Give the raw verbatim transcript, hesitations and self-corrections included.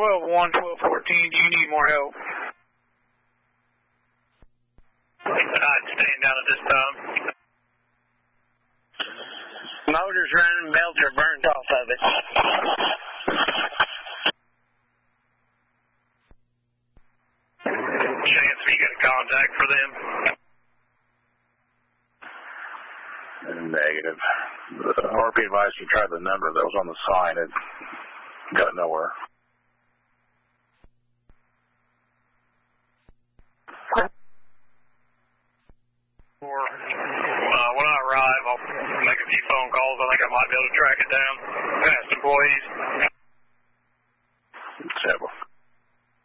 twelve one, twelve fourteen, do you need more help? I'd stand down at this time. Motor's running, belts are burnt off of it. Chance if you get a contact for them? Negative. The R P advised you tried the number that was on the sign. It got nowhere. Or uh, when I arrive, I'll make a few phone calls. I think I might be able to track it down.